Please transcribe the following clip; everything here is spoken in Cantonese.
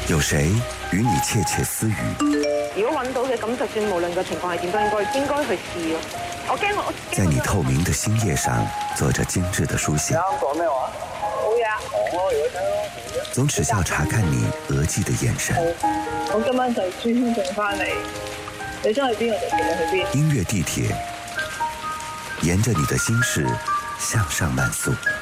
有谁與你竊竊私語？ 如果揾到嘅，咁就算無論個情況係點，都應該去試咯。我驚我在你透明的心頁上做着精緻的書寫。 啱講咩話？ 冇嘢啊。 總只要查看你額際的眼神。 我今晚就專程翻嚟，你想去邊我就陪你去邊。 音樂地鐵，沿着你的心事向上漫溯。